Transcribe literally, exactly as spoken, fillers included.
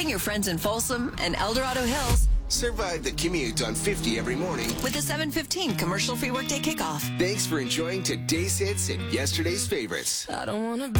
Helping your friends in Folsom and El Dorado Hills Survive the commute on fifty every morning with the seven fifteen commercial-free workday kickoff. Thanks for enjoying today's hits and yesterday's favorites. I don't want to be